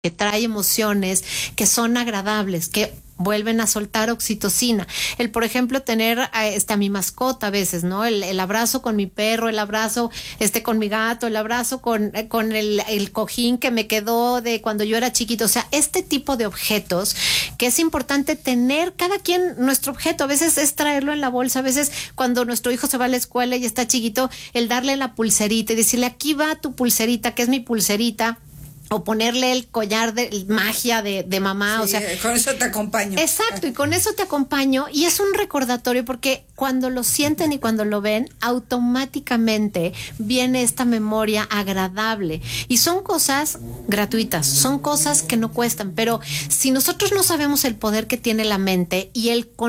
que trae emociones que son agradables, que vuelven a soltar oxitocina. Por ejemplo, tener a mi mascota a veces, ¿no? El abrazo con mi perro, el abrazo con mi gato, el abrazo con el cojín que me quedó de cuando yo era chiquito. O sea, este tipo de objetos que es importante tener cada quien nuestro objeto. A veces es traerlo en la bolsa, a veces cuando nuestro hijo se va a la escuela y está chiquito, el darle la pulserita y decirle, aquí va tu pulserita, que es mi pulserita. O ponerle el collar de magia de mamá, sí, o sea. Con eso te acompaño. Exacto, y con eso te acompaño. Y es un recordatorio porque cuando lo sienten y cuando lo ven, automáticamente viene esta memoria agradable. Y son cosas gratuitas, son cosas que no cuestan. Pero si nosotros no sabemos el poder que tiene la mente y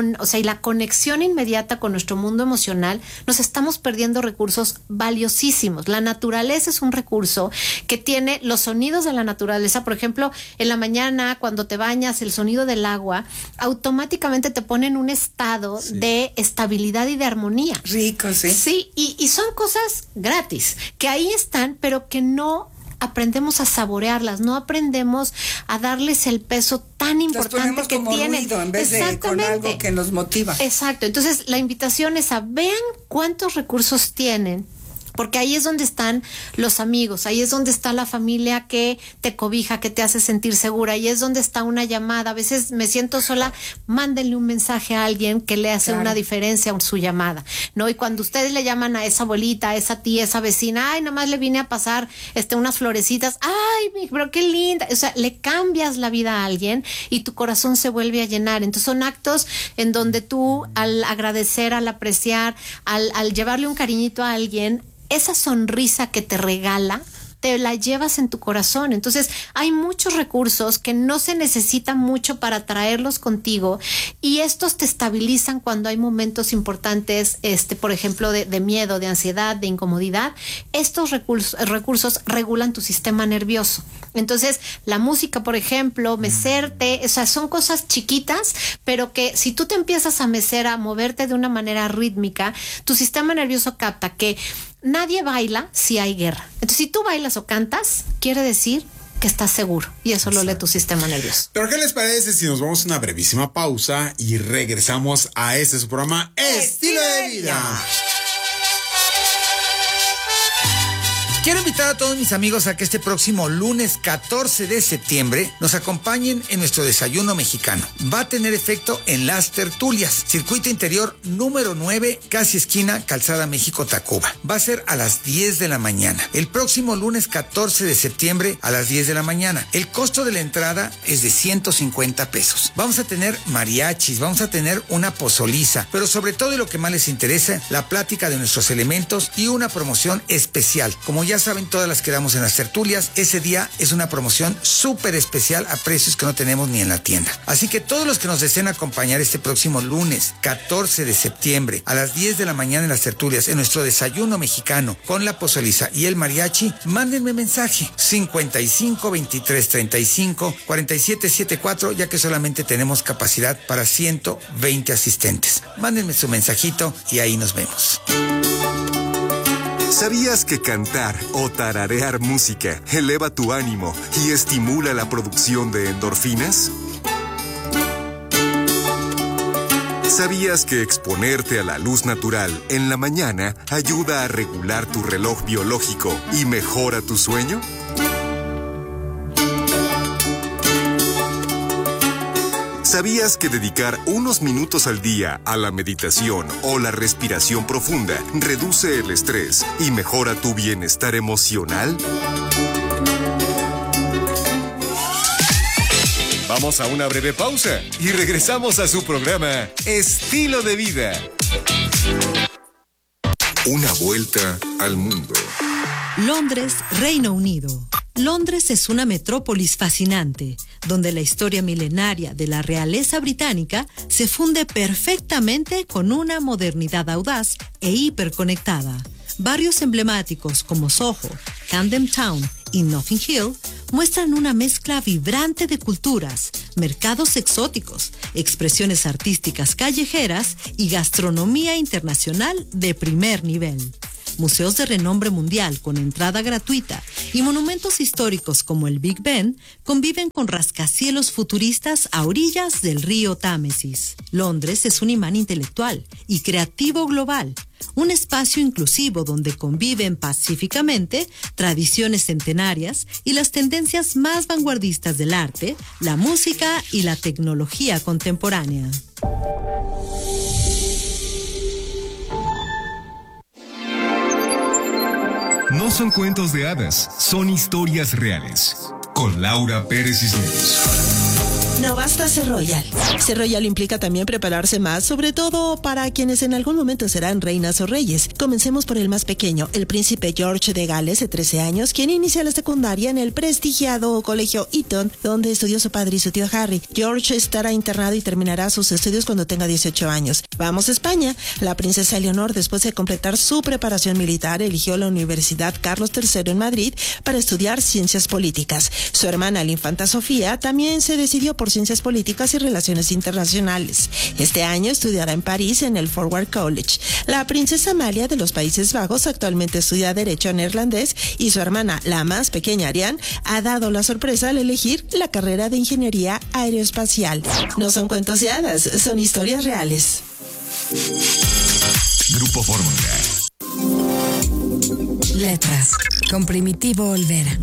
y la conexión inmediata con nuestro mundo emocional, nos estamos perdiendo recursos valiosísimos. La naturaleza es un recurso que tiene los sonidos de la naturaleza. Por ejemplo, en la mañana cuando te bañas, el sonido del agua automáticamente te pone en un estado de estabilidad y de armonía. Rico, sí. Sí, y son cosas gratis que ahí están, pero que no aprendemos a saborearlas, no aprendemos a darles el peso tan importante que como tienen. Ruido en vez de con algo que nos motiva. Exacto. Entonces, la invitación es a vean cuántos recursos tienen. Porque ahí es donde están los amigos, ahí es donde está la familia que te cobija, que te hace sentir segura, ahí es donde está una llamada. A veces me siento sola, mándenle un mensaje a alguien que le hace una diferencia en su llamada, ¿no? Y cuando ustedes le llaman a esa abuelita, a esa tía, a esa vecina, ay, nada más le vine a pasar unas florecitas, ay, pero qué linda. O sea, le cambias la vida a alguien y tu corazón se vuelve a llenar. Entonces son actos en donde tú, al agradecer, al apreciar, al llevarle un cariñito a alguien, esa sonrisa que te regala, te la llevas en tu corazón. Entonces, hay muchos recursos que no se necesita mucho para traerlos contigo y estos te estabilizan cuando hay momentos importantes, por ejemplo, de miedo, de ansiedad, de incomodidad. Estos recursos regulan tu sistema nervioso. Entonces, la música, por ejemplo, mecerte, o sea, son cosas chiquitas, pero que si tú te empiezas a mecer, a moverte de una manera rítmica, tu sistema nervioso capta que nadie baila si hay guerra. Entonces, si tú bailas o cantas, quiere decir que estás seguro. Y eso lo lee tu sistema nervioso. Pero ¿qué les parece si nos vamos a una brevísima pausa y regresamos a su programa Estilo de Vida? Quiero invitar a todos mis amigos a que este próximo lunes 14 de septiembre nos acompañen en nuestro desayuno mexicano. Va a tener efecto en Las Tertulias, circuito interior número 9, casi esquina Calzada México-Tacuba. Va a ser a las 10 de la mañana. El próximo lunes 14 de septiembre a las 10 de la mañana. El costo de la entrada es de 150 pesos. Vamos a tener mariachis, vamos a tener una pozoliza, pero sobre todo y lo que más les interesa, la plática de nuestros elementos y una promoción especial. Como ya saben, todas las que damos en Las Tertulias, ese día es una promoción súper especial a precios que no tenemos ni en la tienda. Así que todos los que nos deseen acompañar este próximo lunes 14 de septiembre a las 10 de la mañana en Las Tertulias, en nuestro desayuno mexicano con la pozoliza y el mariachi, mándenme mensaje 55 23 35 47 74, ya que solamente tenemos capacidad para 120 asistentes. Mándenme su mensajito y ahí nos vemos. ¿Sabías que cantar o tararear música eleva tu ánimo y estimula la producción de endorfinas? ¿Sabías que exponerte a la luz natural en la mañana ayuda a regular tu reloj biológico y mejora tu sueño? ¿Sabías que dedicar unos minutos al día a la meditación o la respiración profunda reduce el estrés y mejora tu bienestar emocional? Vamos a una breve pausa y regresamos a su programa Estilo de Vida. Una vuelta al mundo. Londres, Reino Unido. Londres es una metrópolis fascinante, donde la historia milenaria de la realeza británica se funde perfectamente con una modernidad audaz e hiperconectada. Barrios emblemáticos como Soho, Camden Town y Notting Hill muestran una mezcla vibrante de culturas, mercados exóticos, expresiones artísticas callejeras y gastronomía internacional de primer nivel. museos de renombre mundial con entrada gratuita y monumentos históricos como el Big Ben conviven con rascacielos futuristas a orillas del río Támesis. Londres es un imán intelectual y creativo global, un espacio inclusivo donde conviven pacíficamente tradiciones centenarias y las tendencias más vanguardistas del arte, la música y la tecnología contemporánea. No son cuentos de hadas, son historias reales. Con Laura Pérez Cisneros. No basta ser royal. Ser royal implica también prepararse más, sobre todo para quienes en algún momento serán reinas o reyes. Comencemos por el más pequeño, el príncipe George de Gales, de 13 años, quien inicia la secundaria en el prestigiado colegio Eton, donde estudió su padre y su tío Harry. George estará internado y terminará sus estudios cuando tenga 18 años. Vamos a España. La princesa Eleonor, después de completar su preparación militar, eligió la Universidad Carlos III en Madrid para estudiar ciencias políticas. Su hermana, la infanta Sofía, también se decidió por ciencias políticas y relaciones internacionales. Este año estudiará en París en el Forward College. La princesa Amalia de los Países Bajos actualmente estudia Derecho neerlandés y su hermana, la más pequeña Ariane, ha dado la sorpresa al elegir la carrera de Ingeniería Aeroespacial. No son cuentos de hadas, son historias reales. Grupo Fórmula. Letras, con Primitivo Olvera.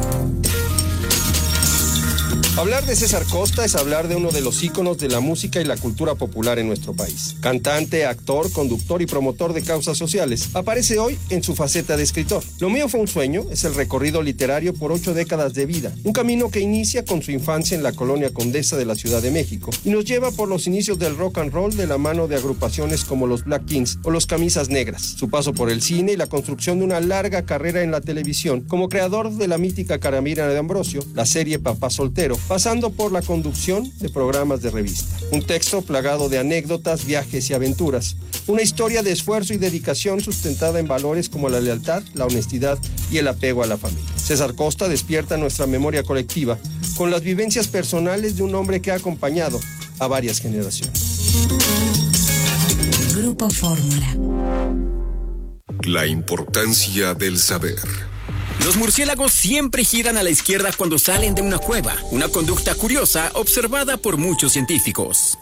Hablar de César Costa es hablar de uno de los íconos de la música y la cultura popular en nuestro país. Cantante, actor, conductor y promotor de causas sociales, aparece hoy en su faceta de escritor. Lo mío fue un sueño es el recorrido literario por 8 décadas de vida, un camino que inicia con su infancia en la colonia Condesa de la Ciudad de México y nos lleva por los inicios del rock and roll de la mano de agrupaciones como los Black Kings o los Camisas Negras, su paso por el cine y la construcción de una larga carrera en la televisión como creador de la mítica Caramira de Ambrosio, la serie Papá Soltero, pasando por la conducción de programas de revista. Un texto plagado de anécdotas, viajes y aventuras. Una historia de esfuerzo y dedicación sustentada en valores como la lealtad, la honestidad y el apego a la familia. César Costa despierta nuestra memoria colectiva con las vivencias personales de un hombre que ha acompañado a varias generaciones. Grupo Fórmula. La importancia del saber. Los murciélagos siempre giran a la izquierda cuando salen de una cueva, una conducta curiosa observada por muchos científicos.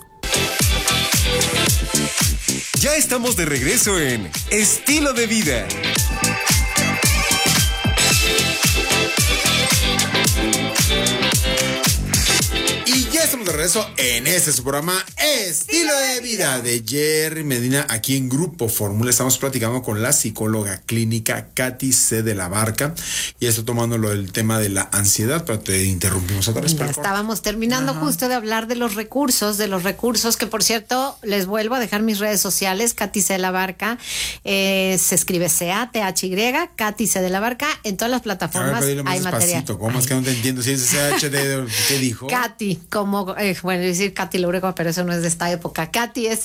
Ya estamos de regreso en Estilo de Vida. Y ya estamos de regreso en este su programa Estilo de Vida de Jerry Medina aquí en Grupo Fórmula. Estamos platicando con la psicóloga clínica Katy C. de la Barca y esto tomando el tema de la ansiedad, pero te interrumpimos otra vez. Estábamos terminando justo de hablar de los recursos que por cierto les vuelvo a dejar mis redes sociales, Katy C. de la Barca, se escribe C-A-T-H-Y, Katy C. de la Barca, en todas las plataformas hay material. ¿Cómo es que no te entiendo? Si es C-H-D, ¿qué dijo? Katy, como, bueno, decir Katy Lóbrega, pero eso no es de esta época. Katy es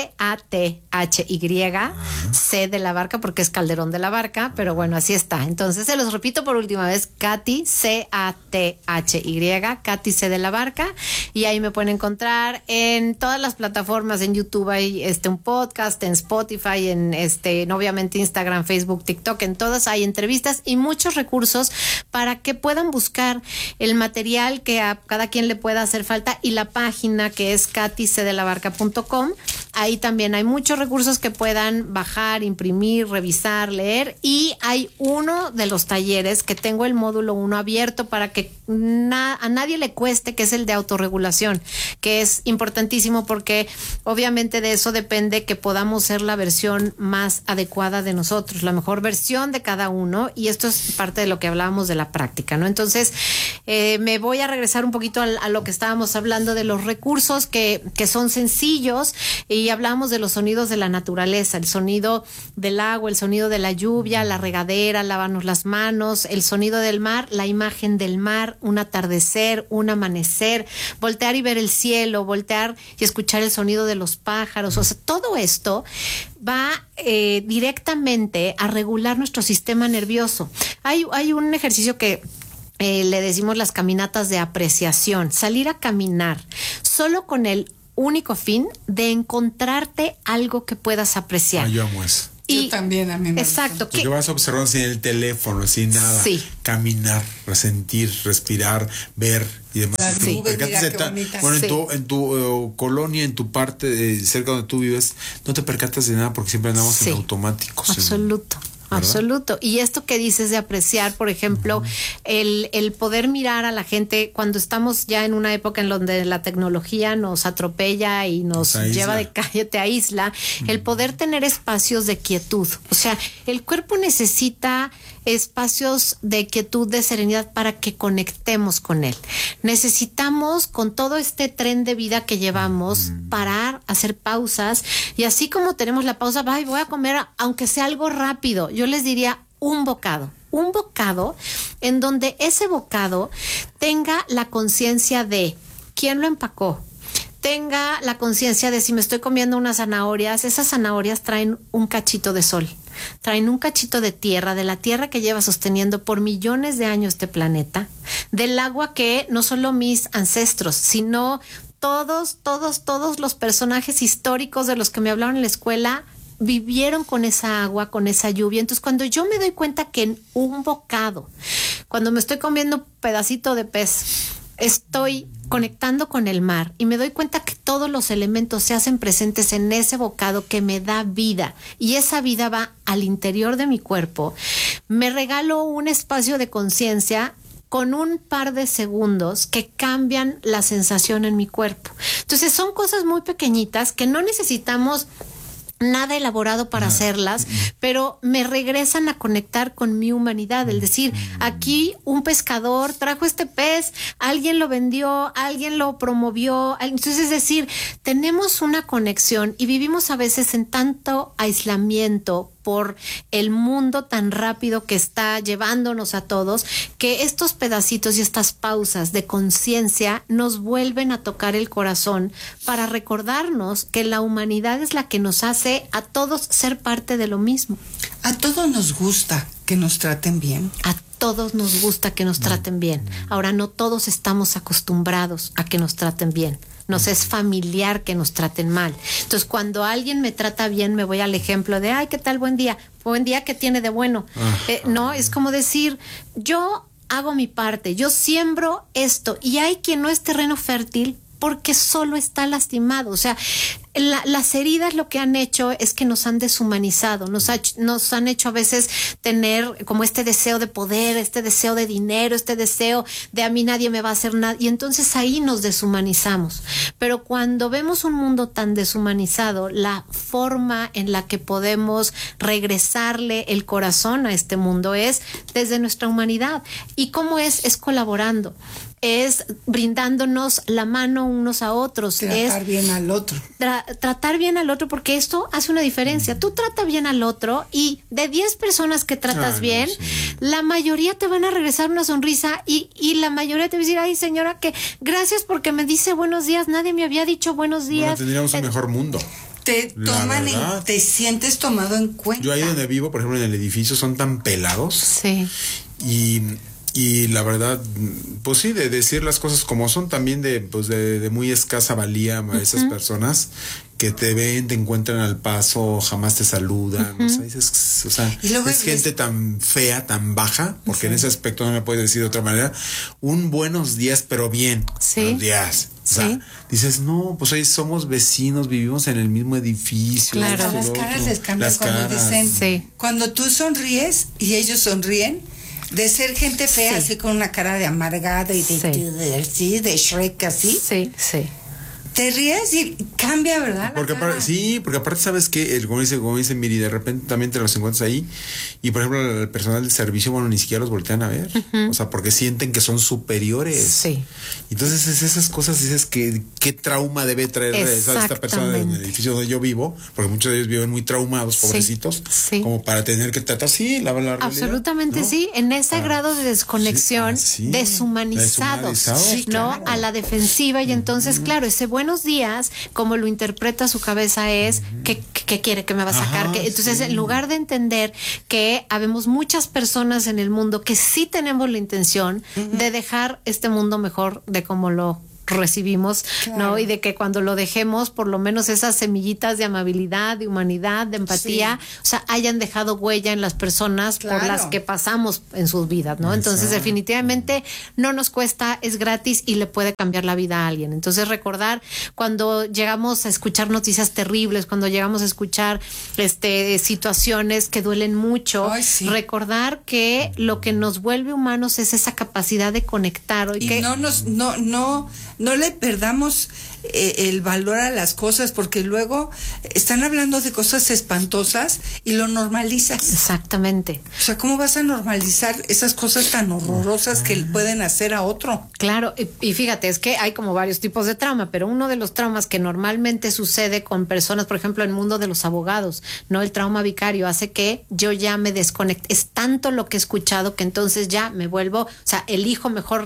C-A-T-H-Y, C de la Barca, porque es Calderón de la Barca, pero bueno, así está. Entonces, se los repito por última vez, Katy, C-A-T-H-Y, Katy C de la Barca, y ahí me pueden encontrar en todas las plataformas, en YouTube hay un podcast, en Spotify, en obviamente Instagram, Facebook, TikTok, en todas hay entrevistas y muchos recursos para que puedan buscar el material que a cada quien le pueda hacer falta, y la página que es katycdelabarca.com. Ahí también hay muchos recursos que puedan bajar, imprimir, revisar, leer, y hay uno de los talleres que tengo el módulo 1 abierto para que a nadie le cueste, que es el de autorregulación, que es importantísimo porque obviamente de eso depende que podamos ser la versión más adecuada de nosotros, la mejor versión de cada uno, y esto es parte de lo que hablábamos de la práctica, ¿no? Entonces, me voy a regresar un poquito a lo que estábamos hablando de los recursos que son sencillos, y hablamos de los sonidos de la naturaleza, el sonido del agua, el sonido de la lluvia, la regadera, lavarnos las manos, el sonido del mar, la imagen del mar, un atardecer, un amanecer, voltear y ver el cielo, voltear y escuchar el sonido de los pájaros. O sea, todo esto va directamente a regular nuestro sistema nervioso. Hay un ejercicio que le decimos las caminatas de apreciación, salir a caminar solo con el único fin de encontrarte algo que puedas apreciar. Yo amo eso. Y, yo también, a mí me exacto. Porque vas observando sin el teléfono, sin nada. Sí. Caminar, sentir, respirar, ver y demás. Las ¿Te nubes, percatas mira de qué bonitas. bueno, Sí. en tu colonia, en tu parte cerca donde tú vives, no te percatas de nada porque siempre andamos Sí. en automáticos. Absoluto. ¿verdad? Absoluto. Y esto que dices de apreciar, por ejemplo, el poder mirar a la gente cuando estamos ya en una época en donde la tecnología nos atropella y nos lleva de calle, te aísla, el poder tener espacios de quietud. O sea, el cuerpo necesita espacios de quietud, de serenidad para que conectemos con él. Necesitamos, con todo este tren de vida que llevamos, parar, hacer pausas, y así como tenemos la pausa, voy a comer, aunque sea algo rápido, yo les diría un bocado en donde ese bocado tenga la conciencia de quién lo empacó, tenga la conciencia de si me estoy comiendo unas zanahorias, esas zanahorias traen un cachito de sol, traen un cachito de tierra, de la tierra que lleva sosteniendo por millones de años este planeta, del agua que no solo mis ancestros, sino todos los personajes históricos de los que me hablaron en la escuela vivieron con esa agua, con esa lluvia. Entonces, cuando yo me doy cuenta que en un bocado, cuando me estoy comiendo un pedacito de pez, estoy conectando con el mar y me doy cuenta que todos los elementos se hacen presentes en ese bocado que me da vida, y esa vida va al interior de mi cuerpo, me regalo un espacio de conciencia con un par de segundos que cambian la sensación en mi cuerpo. Entonces, son cosas muy pequeñitas que no necesitamos nada elaborado para hacerlas, pero me regresan a conectar con mi humanidad. El decir, aquí un pescador trajo este pez, alguien lo vendió, alguien lo promovió. Entonces, es decir, tenemos una conexión y vivimos a veces en tanto aislamiento por el mundo tan rápido que está llevándonos a todos, que estos pedacitos y estas pausas de conciencia nos vuelven a tocar el corazón para recordarnos que la humanidad es la que nos hace a todos ser parte de lo mismo. A todos nos gusta que nos traten bien. A todos nos gusta que nos traten bien. Ahora, no todos estamos acostumbrados a que nos traten bien. Nos es familiar que nos traten mal. Entonces, cuando alguien me trata bien, me voy al ejemplo de, ay, ¿qué tal? Buen día. Buen día, ¿qué tiene de bueno? No, es como decir, yo hago mi parte, yo siembro esto, y hay quien no es terreno fértil porque solo está lastimado. O sea, las heridas lo que han hecho es que nos han deshumanizado, nos han hecho a veces tener como este deseo de poder, este deseo de dinero, este deseo de a mí nadie me va a hacer nada, y entonces ahí nos deshumanizamos. Pero cuando vemos un mundo tan deshumanizado, la forma en la que podemos regresarle el corazón a este mundo es desde nuestra humanidad. ¿Y cómo es? Es colaborando, es brindándonos la mano unos a otros, tratar bien al otro. Tratar bien al otro, porque esto hace una diferencia. Tú trata bien al otro, y de 10 personas que tratas bien, la mayoría te van a regresar una sonrisa, y la mayoría te va a decir, ay, señora, que gracias porque me dice buenos días, nadie me había dicho buenos días. Bueno, tendríamos un mejor mundo. Te toman y te sientes tomado en cuenta. Yo ahí donde vivo, por ejemplo, en el edificio, son tan pelados. Sí. Y la verdad, pues sí, de decir las cosas como son, también de muy escasa valía a esas personas que te ven, te encuentran al paso, jamás te saludan. O sea, y luego es gente tan fea, tan baja, porque en ese aspecto no me puedes decir de otra manera. Un buenos días, pero bien. Sí. Buenos días. O sea, dices, no, pues ahí somos vecinos, vivimos en el mismo edificio. Claro. Las caras les cambian cuando dicen, cuando tú sonríes y ellos sonríen, de ser gente fea, así con una cara de amargada y de Shrek así. Sí, sí. Te ríes y cambia, ¿verdad? Porque aparte sabes que, como dice Miri, de repente también te los encuentras ahí, y por ejemplo el personal del servicio, bueno, ni siquiera los voltean a ver, o sea, porque sienten que son superiores. Sí. Entonces esas cosas dices que qué trauma debe traer esta persona en el edificio donde yo vivo, porque muchos de ellos viven muy traumados, pobrecitos, como para tener que tratar así la realidad. Absolutamente, ¿no? Sí, en ese grado de desconexión, deshumanizados, ¿no? Claro. A la defensiva, y entonces, claro, ese buenos días, como lo interpreta su cabeza es, ¿qué quiere? ¿Que me va a sacar? Entonces, en lugar de entender que habemos muchas personas en el mundo que sí tenemos la intención de dejar este mundo mejor de como lo recibimos, ¿no? Y de que cuando lo dejemos, por lo menos esas semillitas de amabilidad, de humanidad, de empatía, o sea, hayan dejado huella en las personas por las que pasamos en sus vidas, ¿no? Entonces, definitivamente no nos cuesta, es gratis y le puede cambiar la vida a alguien. Entonces, recordar cuando llegamos a escuchar noticias terribles, cuando llegamos a escuchar situaciones que duelen mucho, recordar que lo que nos vuelve humanos es esa capacidad de conectar y que no le perdamos el valor a las cosas, porque luego están hablando de cosas espantosas y lo normalizas. Exactamente. O sea, ¿cómo vas a normalizar esas cosas tan horrorosas que pueden hacer a otro? Claro, y fíjate, es que hay como varios tipos de trauma, pero uno de los traumas que normalmente sucede con personas, por ejemplo, en el mundo de los abogados, ¿no? El trauma vicario hace que yo ya me desconecte. Es tanto lo que he escuchado que entonces ya me vuelvo, o sea, elijo mejor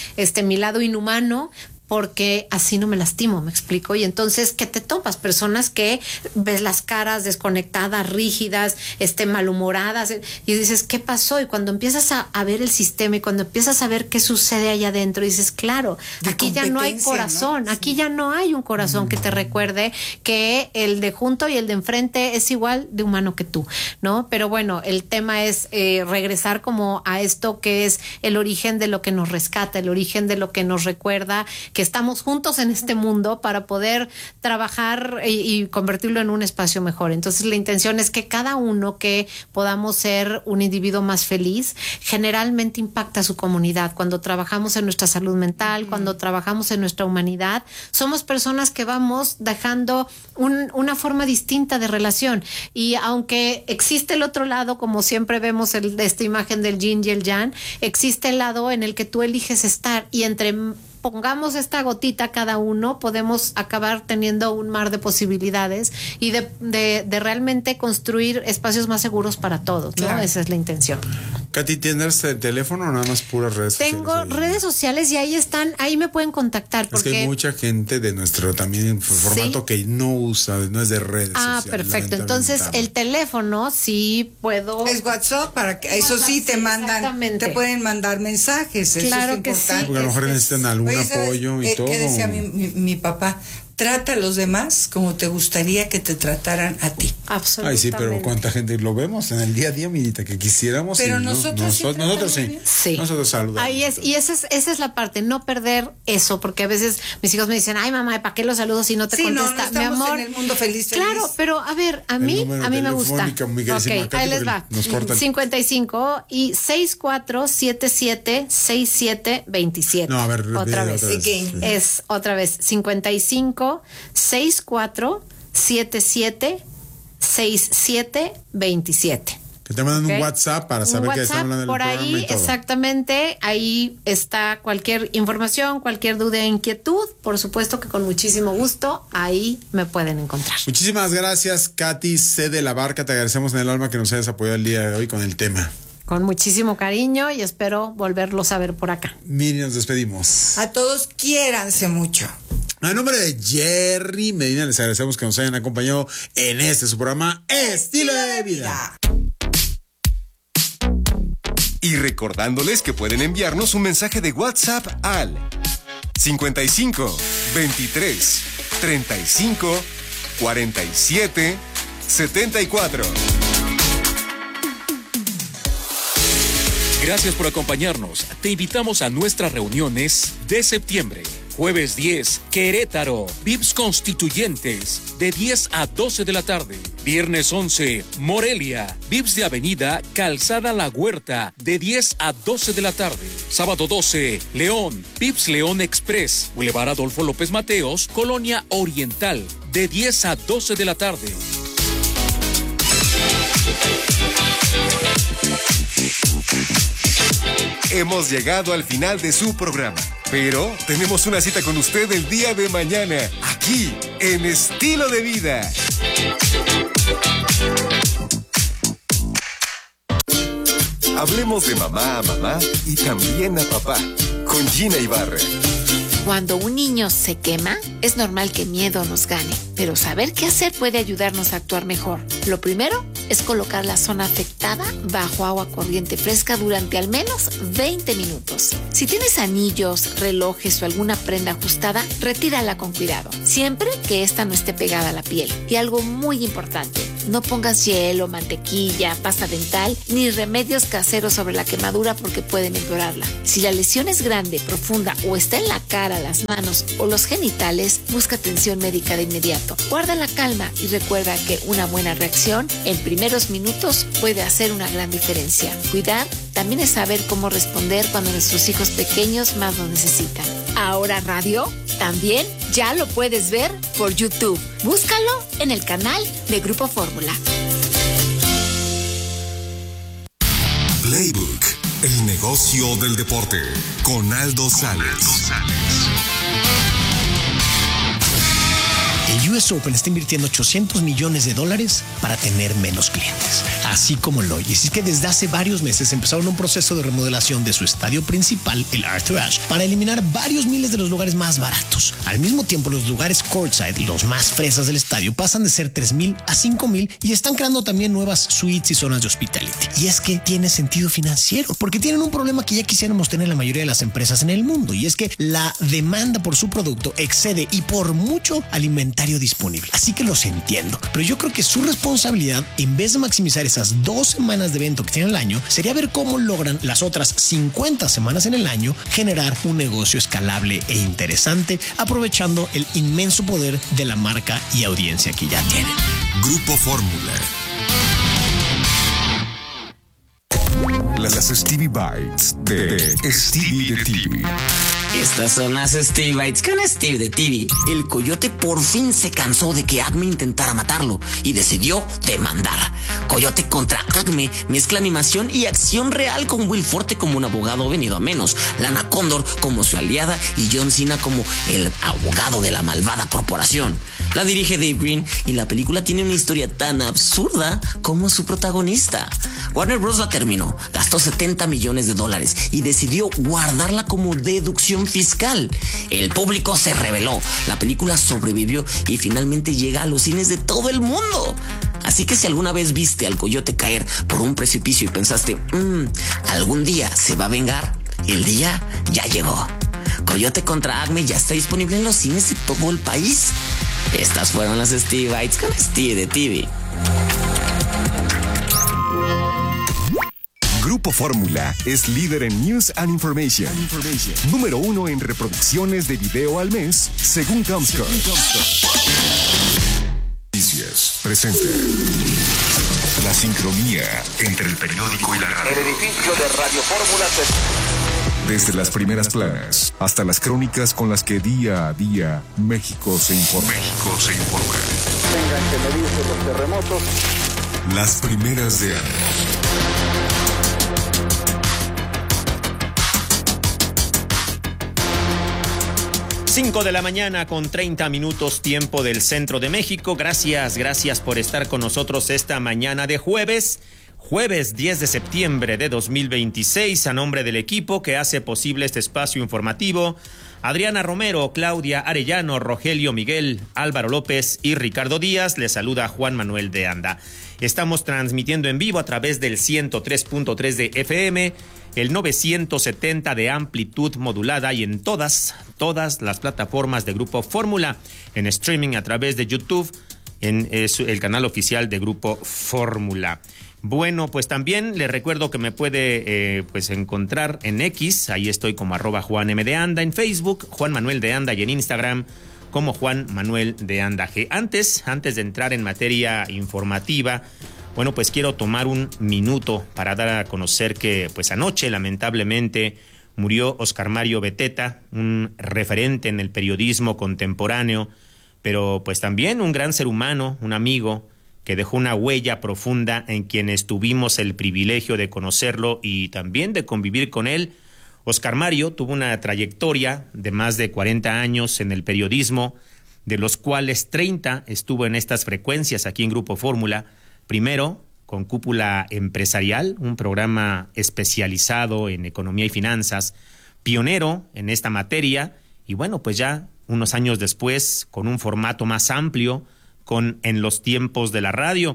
mi lado inhumano, porque así no me lastimo, me explico. Y entonces, ¿qué te topas? Personas que ves las caras desconectadas, rígidas, malhumoradas, y dices, ¿qué pasó? Y cuando empiezas a ver el sistema y cuando empiezas a ver qué sucede allá adentro, dices, claro, aquí ya no hay corazón, ¿no? Aquí ya no hay un corazón que te recuerde que el de junto y el de enfrente es igual de humano que tú, ¿no? Pero bueno, el tema es regresar como a esto que es el origen de lo que nos rescata, el origen de lo que nos recuerda que estamos juntos en este mundo para poder trabajar y convertirlo en un espacio mejor. Entonces la intención es que cada uno que podamos ser un individuo más feliz, generalmente impacta a su comunidad. Cuando trabajamos en nuestra salud mental, cuando trabajamos en nuestra humanidad, somos personas que vamos dejando una forma distinta de relación. Y aunque existe el otro lado, como siempre vemos esta imagen del yin y el yang, existe el lado en el que tú eliges estar, y entre pongamos esta gotita cada uno, podemos acabar teniendo un mar de posibilidades y de realmente construir espacios más seguros para todos, ¿no? Claro. Esa es la intención. Katy, ¿tienes el teléfono o nada más puras redes sociales? Tengo redes sociales y ahí me pueden contactar. Porque es que hay mucha gente de nuestro también formato que no usa, no es de redes sociales. Perfecto. Entonces, el teléfono sí puedo. Es WhatsApp, para que eso sí te mandan, te pueden mandar mensajes. Claro, eso es importante. sí. Porque a lo mejor necesitan algún apoyo y todo. ¿Qué decía mi papá? Trata a los demás como te gustaría que te trataran a ti. Absolutamente. Ay, sí, pero cuánta gente lo vemos en el día a día, Mirita, que quisiéramos. Pero nosotros sí. Nosotros saludamos. Ahí es, y esa es la parte, no perder eso, porque a veces mis hijos me dicen, ay mamá, ¿para qué los saludos si no te contesta? No, mi amor, en el mundo feliz. Claro, pero a ver, a mí me gusta. Okay, ahí les va. 55 y 64776727. No, a ver, otra vez. Es otra vez 55 64776727. Que te mandan un WhatsApp para saber que están hablando del programa por ahí, y todo. Exactamente, ahí está cualquier información, cualquier duda e inquietud, por supuesto que con muchísimo gusto ahí me pueden encontrar. Muchísimas gracias, Katy C. de la Barca, te agradecemos en el alma que nos hayas apoyado el día de hoy con el tema. Con muchísimo cariño y espero volverlos a ver por acá. Miri, nos despedimos. A todos quiéranse mucho. A nombre de Jerry Medina, les agradecemos que nos hayan acompañado en su programa Estilo de Vida. Y recordándoles que pueden enviarnos un mensaje de WhatsApp al 55 23 35 47 74. Gracias por acompañarnos. Te invitamos a nuestras reuniones de septiembre. Jueves 10, Querétaro, VIPS Constituyentes, de 10 a 12 de la tarde. Viernes 11, Morelia, VIPS de Avenida Calzada La Huerta, de 10 a 12 de la tarde. Sábado 12, León, VIPS León Express, Boulevard Adolfo López Mateos, Colonia Oriental, de 10 a 12 de la tarde. Hemos llegado al final de su programa, pero tenemos una cita con usted el día de mañana, aquí, en Estilo de Vida. Hablemos de mamá a mamá y también a papá, con Gina Ibarra. Cuando un niño se quema, es normal que miedo nos gane, pero saber qué hacer puede ayudarnos a actuar mejor. Lo primero es colocar la zona afectada bajo agua corriente fresca durante al menos 20 minutos. Si tienes anillos, relojes o alguna prenda ajustada, retírala con cuidado, siempre que esta no esté pegada a la piel. Y algo muy importante, no pongas hielo, mantequilla, pasta dental ni remedios caseros sobre la quemadura porque pueden empeorarla. Si la lesión es grande, profunda o está en la cara, las manos o los genitales, busca atención médica de inmediato. Guarda la calma y recuerda que una buena reacción en primeros minutos puede hacer una gran diferencia. Cuidar también es saber cómo responder cuando nuestros hijos pequeños más lo necesitan. Ahora Radio también ya lo puedes ver por YouTube. Búscalo en el canal de Grupo Fórmula. Playbook, el negocio del deporte, con Aldo Sales. El US Open está invirtiendo $800 millones para tener menos clientes, así como lo oyes. Es que desde hace varios meses empezaron un proceso de remodelación de su estadio principal, el Arthur Ashe, para eliminar varios miles de los lugares más baratos. Al mismo tiempo, los lugares courtside, los más fresas del estadio, pasan de ser 3,000 a 5,000 y están creando también nuevas suites y zonas de hospitality. Y es que tiene sentido financiero, porque tienen un problema que ya quisiéramos tener la mayoría de las empresas en el mundo, y es que la demanda por su producto excede y por mucho al inventario disponible. Así que los entiendo, pero yo creo que su responsabilidad, en vez de maximizar esas 2 semanas de evento que tienen al año, sería ver cómo logran las otras 50 semanas en el año generar un negocio escalable e interesante, aprovechando el inmenso poder de la marca y audiencia que ya tienen. Grupo Fórmula. Las Stevie Bites de Stevie de TV. Estas son las Stevie Bites con Steve de TV. El coyote por fin se cansó de que Acme intentara matarlo y decidió demandar. Coyote contra Acme mezcla animación y acción real con Will Forte como un abogado venido a menos, Lana Condor como su aliada y John Cena como el abogado de la malvada corporación. La dirige Dave Green y la película tiene una historia tan absurda como su protagonista. Warner Bros. La terminó, gastó $70 millones y decidió guardarla como deducción fiscal. El público se rebeló, la película sobrevivió y finalmente llega a los cines de todo el mundo. Así que si alguna vez viste al coyote caer por un precipicio y pensaste, algún día se va a vengar, el día ya llegó. Coyote contra Acme ya está disponible en los cines de todo el país. Estas fueron las Stevie Bites con Steve de TV. Grupo Fórmula es líder en News and Information. Número 1 en reproducciones de video al mes, según Comscore. Noticias presenta la sincronía entre el periódico y la radio. El edificio de Radio Fórmula Desde las primeras planas hasta las crónicas con las que día a día México se informa. Tengan que medirse los terremotos. Las primeras de año. 5 de la mañana con 30 minutos tiempo del centro de México. Gracias por estar con nosotros esta mañana de jueves 10 de septiembre de 2026. A nombre del equipo que hace posible este espacio informativo, Adriana Romero, Claudia Arellano, Rogelio Miguel, Álvaro López y Ricardo Díaz, les saluda Juan Manuel de Anda. Estamos transmitiendo en vivo a través del 103.3 de FM, el 970 de amplitud modulada y en todas las plataformas de Grupo Fórmula, en streaming a través de YouTube, en el canal oficial de Grupo Fórmula. Bueno, pues también les recuerdo que me puede encontrar en X, ahí estoy como @JuanMDeAnda, en Facebook, Juan Manuel de Anda, y en Instagram como Juan Manuel de Anda G. Antes de entrar en materia informativa, bueno, pues quiero tomar un minuto para dar a conocer que pues anoche lamentablemente murió Oscar Mario Beteta, un referente en el periodismo contemporáneo, pero pues también un gran ser humano, un amigo que dejó una huella profunda en quienes tuvimos el privilegio de conocerlo y también de convivir con él. Oscar Mario tuvo una trayectoria de más de 40 años en el periodismo, de los cuales 30 estuvo en estas frecuencias aquí en Grupo Fórmula. Primero, con Cúpula Empresarial, un programa especializado en economía y finanzas, pionero en esta materia, y bueno, pues ya unos años después, con un formato más amplio, con En los tiempos de la radio.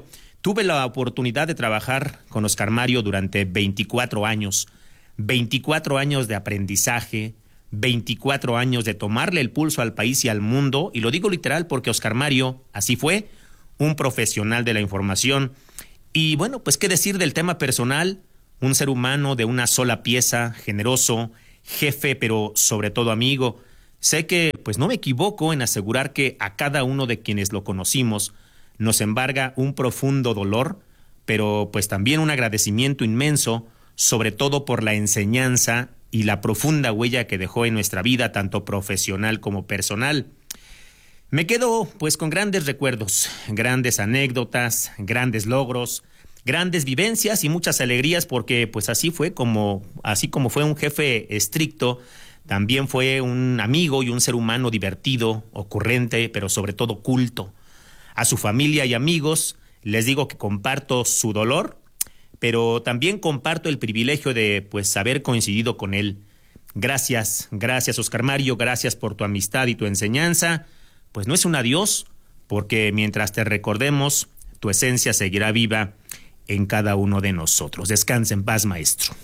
Tuve la oportunidad de trabajar con Oscar Mario durante 24 años. 24 años de aprendizaje, 24 años de tomarle el pulso al país y al mundo, y lo digo literal porque Oscar Mario así fue, un profesional de la información. Y bueno, pues qué decir del tema personal, un ser humano de una sola pieza, generoso, jefe, pero sobre todo amigo. Sé que pues no me equivoco en asegurar que a cada uno de quienes lo conocimos nos embarga un profundo dolor, pero pues también un agradecimiento inmenso, sobre todo por la enseñanza y la profunda huella que dejó en nuestra vida, tanto profesional como personal. Me quedo pues con grandes recuerdos, grandes anécdotas, grandes logros, grandes vivencias y muchas alegrías, porque pues así como fue un jefe estricto, también fue un amigo y un ser humano divertido, ocurrente, pero sobre todo culto. A su familia y amigos les digo que comparto su dolor, pero también comparto el privilegio de pues haber coincidido con él. Gracias Oscar Mario, gracias por tu amistad y tu enseñanza. Pues no es un adiós, porque mientras te recordemos, tu esencia seguirá viva en cada uno de nosotros. Descansa en paz, maestro.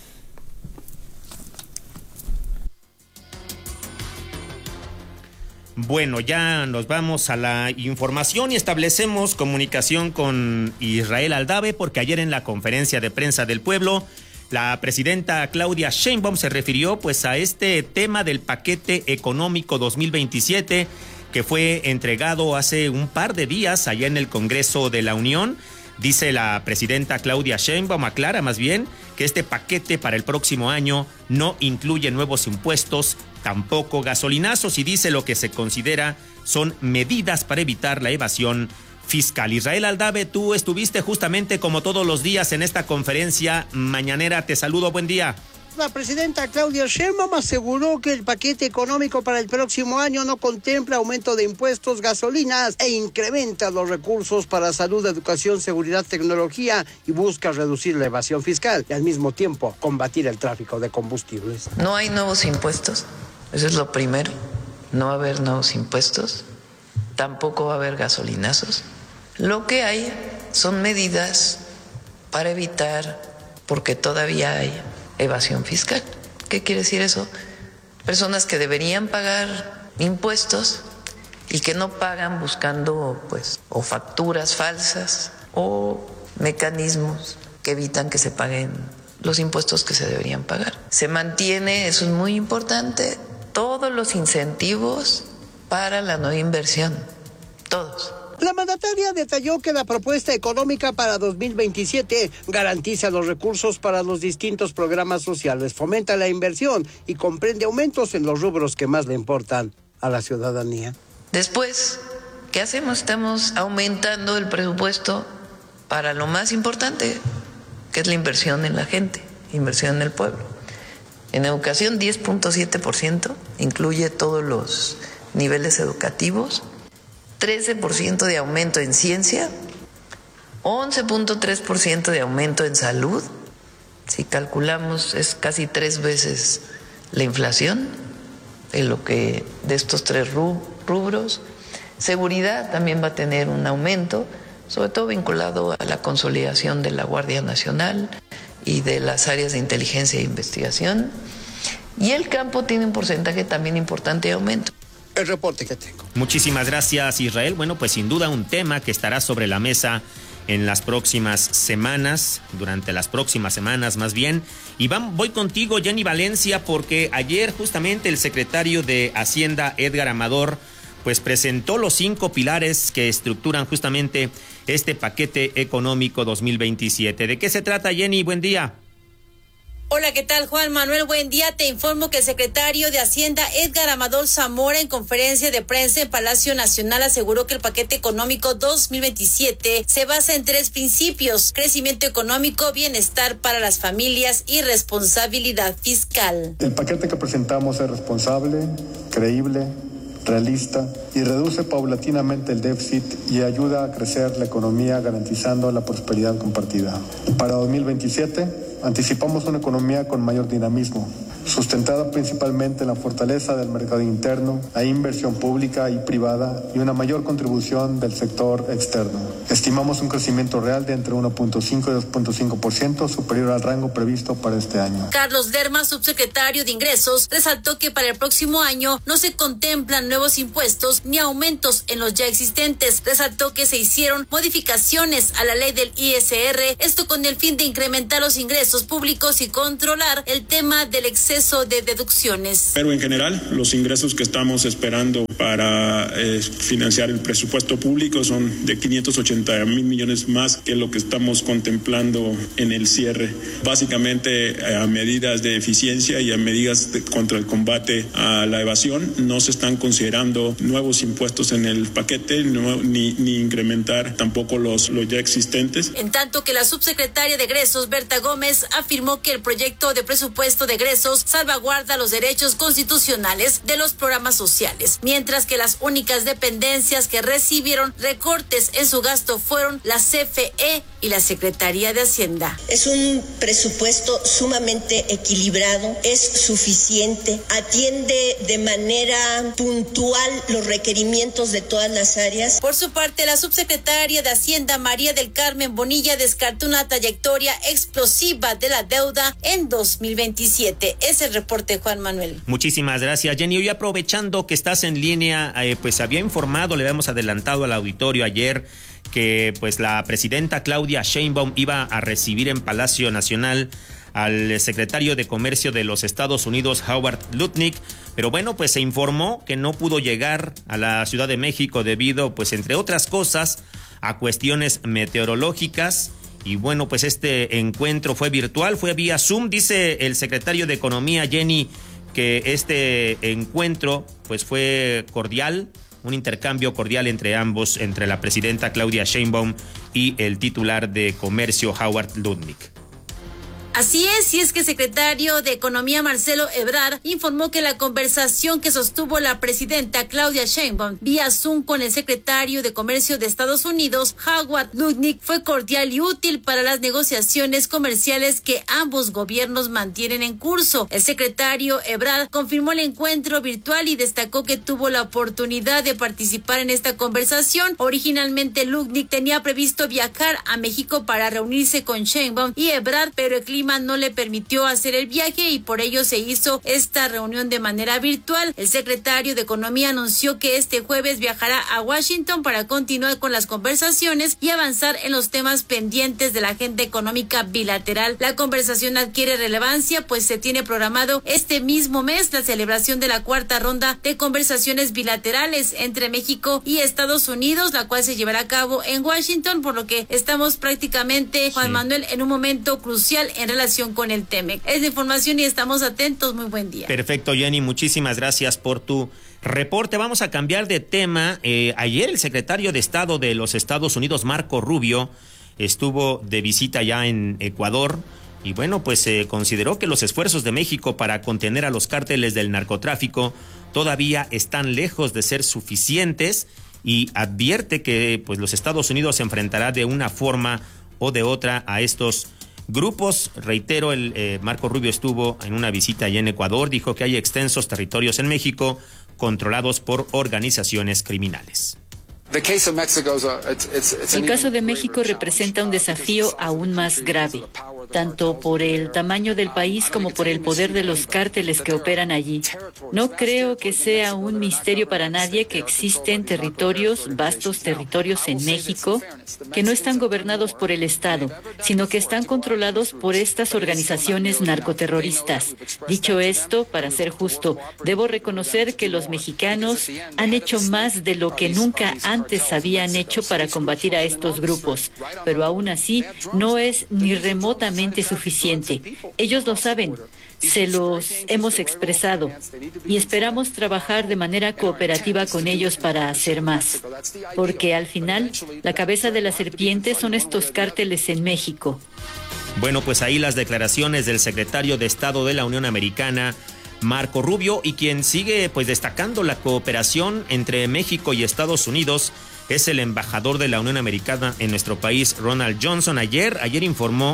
Bueno, ya nos vamos a la información y establecemos comunicación con Israel Aldave, porque ayer en la conferencia de prensa del pueblo, la presidenta Claudia Sheinbaum se refirió pues a este tema del paquete económico 2027 que fue entregado hace un par de días allá en el Congreso de la Unión. Dice la presidenta Claudia Sheinbaum, aclara más bien, que este paquete para el próximo año no incluye nuevos impuestos, tampoco gasolinazos, y dice lo que se considera son medidas para evitar la evasión fiscal. Israel Aldave, tú estuviste justamente como todos los días en esta conferencia mañanera. Te saludo, buen día. La presidenta Claudia Sheinbaum aseguró que el paquete económico para el próximo año no contempla aumento de impuestos, gasolinas e incrementa los recursos para salud, educación, seguridad, tecnología y busca reducir la evasión fiscal y al mismo tiempo combatir el tráfico de combustibles. No hay nuevos impuestos, eso es lo primero. No va a haber nuevos impuestos, tampoco va a haber gasolinazos. Lo que hay son medidas para evitar, porque todavía hay evasión fiscal. ¿Qué quiere decir eso? Personas que deberían pagar impuestos y que no pagan buscando pues o facturas falsas o mecanismos que evitan que se paguen los impuestos que se deberían pagar. Se mantiene, eso es muy importante, todos los incentivos para la no inversión, todos. La mandataria detalló que la propuesta económica para 2027 garantiza los recursos para los distintos programas sociales, fomenta la inversión y comprende aumentos en los rubros que más le importan a la ciudadanía. Después, ¿qué hacemos? Estamos aumentando el presupuesto para lo más importante, que es la inversión en la gente, inversión en el pueblo. En educación 10.7%, incluye todos los niveles educativos. 13% de aumento en ciencia, 11.3% de aumento en salud. Si calculamos, es casi 3 veces la inflación de estos 3 rubros. Seguridad también va a tener un aumento, sobre todo vinculado a la consolidación de la Guardia Nacional y de las áreas de inteligencia e investigación. Y el campo tiene un porcentaje también importante de aumento. El reporte que tengo. Muchísimas gracias, Israel. Bueno, pues sin duda un tema que estará sobre la mesa en las próximas semanas, durante las próximas semanas más bien. Y voy contigo, Jenny Valencia, porque ayer justamente el secretario de Hacienda, Edgar Amador, pues presentó los 5 pilares que estructuran justamente este paquete económico 2027. ¿De qué se trata, Jenny? Buen día. Hola, ¿qué tal, Juan Manuel? Buen día. Te informo que el secretario de Hacienda, Edgar Amador Zamora, en conferencia de prensa en Palacio Nacional, aseguró que el paquete económico 2027 se basa en 3 principios: crecimiento económico, bienestar para las familias y responsabilidad fiscal. El paquete que presentamos es responsable, creíble, realista y reduce paulatinamente el déficit y ayuda a crecer la economía garantizando la prosperidad compartida. Para 2027 anticipamos una economía con mayor dinamismo, sustentada principalmente en la fortaleza del mercado interno, la inversión pública y privada y una mayor contribución del sector externo. Estimamos un crecimiento real de entre 1.5 y 2.5% superior al rango previsto para este año. Carlos Lerma, subsecretario de Ingresos, resaltó que para el próximo año no se contemplan nuevos impuestos ni aumentos en los ya existentes. Resaltó que se hicieron modificaciones a la ley del ISR, esto con el fin de incrementar los ingresos públicos y controlar el tema del exceso de deducciones. Pero en general, los ingresos que estamos esperando para financiar el presupuesto público son de 580,000 millones más que lo que estamos contemplando en el cierre. Básicamente a medidas de eficiencia y a medidas contra el combate a la evasión. No se están considerando nuevos impuestos en el paquete ni incrementar tampoco los ya existentes. En tanto que la subsecretaria de Egresos, Berta Gómez, afirmó que el proyecto de presupuesto de egresos salvaguarda los derechos constitucionales de los programas sociales, mientras que las únicas dependencias que recibieron recortes en su gasto fueron la CFE y la Secretaría de Hacienda. Es un presupuesto sumamente equilibrado, es suficiente, atiende de manera puntual los requerimientos de todas las áreas. Por su parte, la subsecretaria de Hacienda, María del Carmen Bonilla, descartó una trayectoria explosiva de la deuda en 2027. Es el reporte, Juan Manuel. Muchísimas gracias, Jenny. Hoy, aprovechando que estás en línea, pues había informado, le habíamos adelantado al auditorio ayer que pues la presidenta Claudia Sheinbaum iba a recibir en Palacio Nacional al secretario de Comercio de los Estados Unidos, Howard Lutnick, pero bueno, pues se informó que no pudo llegar a la Ciudad de México debido, pues entre otras cosas, a cuestiones meteorológicas. Y bueno, pues este encuentro fue virtual, fue vía Zoom. Dice el secretario de Economía, Jenny, que este encuentro pues fue cordial, un intercambio cordial entre ambos, entre la presidenta Claudia Sheinbaum y el titular de Comercio, Howard Lutnick. Así es, y es que el secretario de Economía, Marcelo Ebrard, informó que la conversación que sostuvo la presidenta Claudia Sheinbaum vía Zoom con el secretario de Comercio de Estados Unidos, Howard Lutnick, fue cordial y útil para las negociaciones comerciales que ambos gobiernos mantienen en curso. El secretario Ebrard confirmó el encuentro virtual y destacó que tuvo la oportunidad de participar en esta conversación. Originalmente, Lutnick tenía previsto viajar a México para reunirse con Sheinbaum y Ebrard, pero el clima no le permitió hacer el viaje y por ello se hizo esta reunión de manera virtual. El secretario de Economía anunció que este jueves viajará a Washington para continuar con las conversaciones y avanzar en los temas pendientes de la agenda económica bilateral. La conversación adquiere relevancia, pues se tiene programado este mismo mes la celebración de la cuarta ronda de conversaciones bilaterales entre México y Estados Unidos, la cual se llevará a cabo en Washington, por lo que estamos prácticamente, Juan Manuel, en un momento crucial en relación con el TEMEC. Es la información y estamos atentos. Muy buen día. Perfecto, Jenny, muchísimas gracias por tu reporte. Vamos a cambiar de tema. Ayer el secretario de Estado de los Estados Unidos, Marco Rubio, estuvo de visita ya en Ecuador y bueno, pues se consideró que los esfuerzos de México para contener a los cárteles del narcotráfico todavía están lejos de ser suficientes y advierte que pues los Estados Unidos se enfrentará de una forma o de otra a estos grupos. Reitero, Marco Rubio estuvo en una visita allá en Ecuador, dijo que hay extensos territorios en México controlados por organizaciones criminales. El caso de México representa un desafío aún más grave, tanto por el tamaño del país como por el poder de los cárteles que operan allí. No creo que sea un misterio para nadie que existen territorios, vastos territorios en México, que no están gobernados por el Estado, sino que están controlados por estas organizaciones narcoterroristas. Dicho esto, para ser justo, debo reconocer que los mexicanos han hecho más de lo que nunca antes habían hecho para combatir a estos grupos, pero aún así no es ni remotamente suficiente. Ellos lo saben, se los hemos expresado y esperamos trabajar de manera cooperativa con ellos para hacer más, porque al final la cabeza de la serpiente son estos cárteles en México. Bueno, pues ahí las declaraciones del secretario de Estado de la Unión Americana, Marco Rubio, y quien sigue pues destacando la cooperación entre México y Estados Unidos es el embajador de la Unión Americana en nuestro país, Ronald Johnson. Ayer informó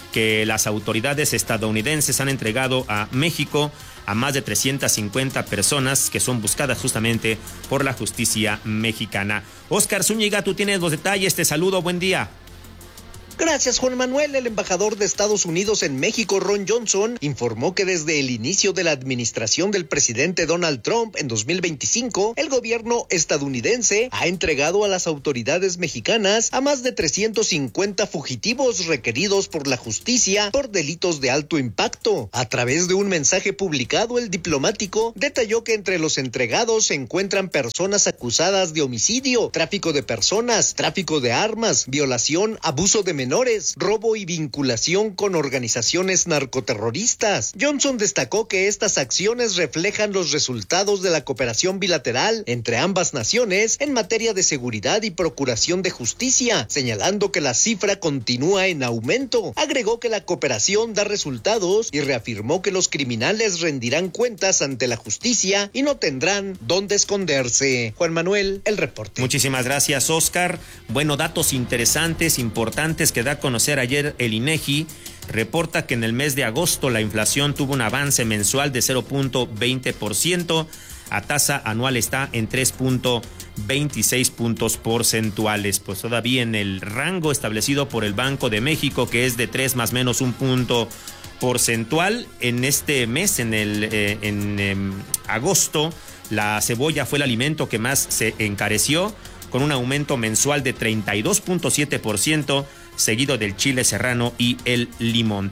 que las autoridades estadounidenses han entregado a México a más de 350 personas que son buscadas justamente por la justicia mexicana. Oscar Zúñiga, tú tienes los detalles, te saludo, buen día. Gracias, Juan Manuel. El embajador de Estados Unidos en México, Ron Johnson, informó que desde el inicio de la administración del presidente Donald Trump en 2025, el gobierno estadounidense ha entregado a las autoridades mexicanas a más de 350 fugitivos requeridos por la justicia por delitos de alto impacto. A través de un mensaje publicado, el diplomático detalló que entre los entregados se encuentran personas acusadas de homicidio, tráfico de personas, tráfico de armas, violación, abuso de menores, robo y vinculación con organizaciones narcoterroristas. Johnson destacó que estas acciones reflejan los resultados de la cooperación bilateral entre ambas naciones en materia de seguridad y procuración de justicia, señalando que la cifra continúa en aumento. Agregó que la cooperación da resultados y reafirmó que los criminales rendirán cuentas ante la justicia y no tendrán dónde esconderse. Juan Manuel, el reporte. Muchísimas gracias, Oscar. Bueno, datos interesantes, importantes que da a conocer ayer el INEGI. Reporta que en el mes de agosto la inflación tuvo un avance mensual de 0.20%, a tasa anual está en 3.26 puntos porcentuales, pues todavía en el rango establecido por el Banco de México, que es de 3 más menos un punto porcentual. En este mes, en agosto, la cebolla fue el alimento que más se encareció, con un aumento mensual de 32.7%, seguido del chile serrano y el limón.